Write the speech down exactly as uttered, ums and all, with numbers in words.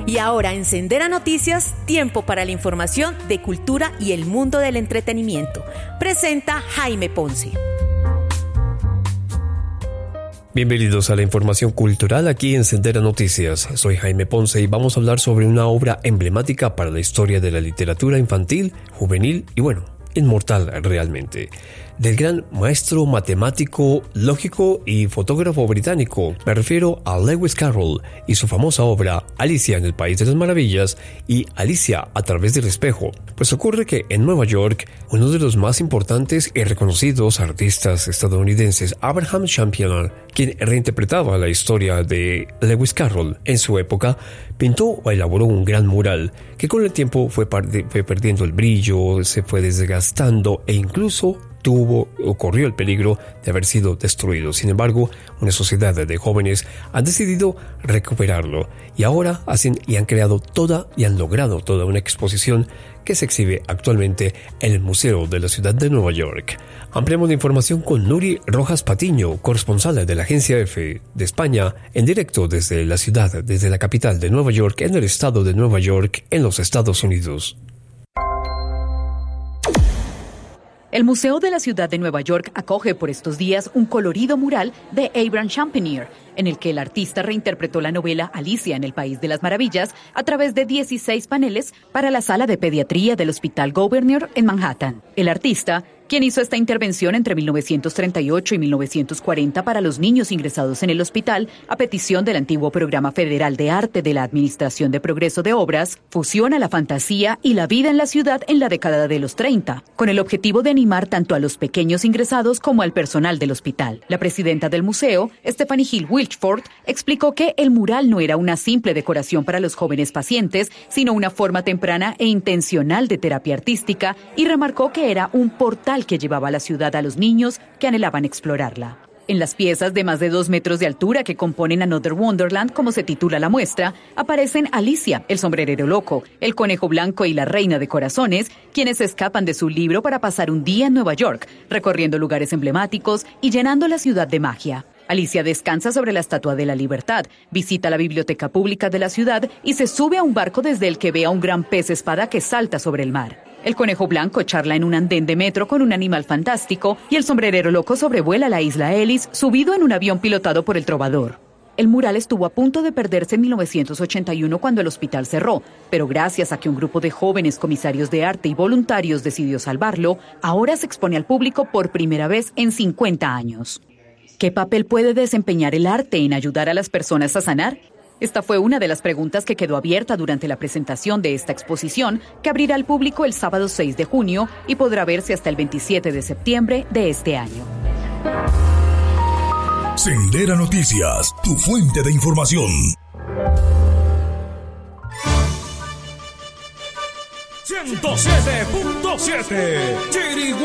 Y ahora en Sendera Noticias, tiempo para la información de cultura y el mundo del entretenimiento. Presenta Jaime Ponce. Bienvenidos a la información cultural aquí en Sendera Noticias. Soy Jaime Ponce y vamos a hablar sobre una obra emblemática para la historia de la literatura infantil, juvenil y bueno, inmortal realmente. Del gran maestro matemático, lógico y fotógrafo británico. Me refiero a Lewis Carroll y su famosa obra Alicia en el País de las Maravillas y Alicia a través del espejo. Pues ocurre que en Nueva York, uno de los más importantes y reconocidos artistas estadounidenses, Abraham Champion, quien reinterpretaba la historia de Lewis Carroll en su época, pintó o elaboró un gran mural que con el tiempo fue, fue perdiendo el brillo, se fue desgastando e incluso tuvo o corrió el peligro de haber sido destruido. Sin embargo, una sociedad de jóvenes ha decidido recuperarlo y ahora hacen y han creado toda y han logrado toda una exposición que se exhibe actualmente en el Museo de la Ciudad de Nueva York. Ampliamos la información con Nuri Rojas Patiño, corresponsal de la Agencia F de España, en directo desde la ciudad, desde la capital de Nueva York, en el estado de Nueva York, en los Estados Unidos. El Museo de la Ciudad de Nueva York acoge por estos días un colorido mural de Abraham Champion, en el que el artista reinterpretó la novela Alicia en el País de las Maravillas a través de dieciséis paneles para la sala de pediatría del Hospital Gouverneur en Manhattan. El artista, quien hizo esta intervención entre mil novecientos treinta y ocho y mil novecientos cuarenta para los niños ingresados en el hospital, a petición del antiguo Programa Federal de Arte de la Administración de Progreso de Obras, fusiona la fantasía y la vida en la ciudad en la década de los treinta, con el objetivo de animar tanto a los pequeños ingresados como al personal del hospital. La presidenta del museo, Stephanie Hill Wilchford, explicó que el mural no era una simple decoración para los jóvenes pacientes, sino una forma temprana e intencional de terapia artística, y remarcó que era un portal que llevaba a la ciudad a los niños que anhelaban explorarla. En las piezas de más de dos metros de altura que componen Another Wonderland, como se titula la muestra, aparecen Alicia, el sombrerero loco, el conejo blanco y la reina de corazones, quienes escapan de su libro para pasar un día en Nueva York, recorriendo lugares emblemáticos y llenando la ciudad de magia. Alicia descansa sobre la Estatua de la Libertad, visita la biblioteca pública de la ciudad y se sube a un barco desde el que ve a un gran pez espada que salta sobre el mar. El conejo blanco charla en un andén de metro con un animal fantástico y el sombrerero loco sobrevuela la isla Ellis subido en un avión pilotado por el trovador. El mural estuvo a punto de perderse en mil novecientos ochenta y uno cuando el hospital cerró, pero gracias a que un grupo de jóvenes comisarios de arte y voluntarios decidió salvarlo, ahora se expone al público por primera vez en cincuenta años. ¿Qué papel puede desempeñar el arte en ayudar a las personas a sanar? Esta fue una de las preguntas que quedó abierta durante la presentación de esta exposición, que abrirá al público el sábado seis de junio y podrá verse hasta el veintisiete de septiembre de este año. Sendera Noticias, tu fuente de información. ciento siete punto siete